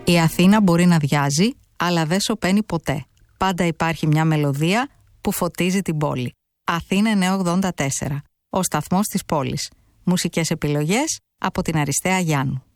Η Αθήνα μπορεί να διάζει, αλλά δεν σωπαίνει ποτέ. Πάντα υπάρχει μια μελωδία που φωτίζει την πόλη. Αθήνα 984, ο σταθμός της πόλης. Μουσικές επιλογές από την Αριστεία Γιάννου.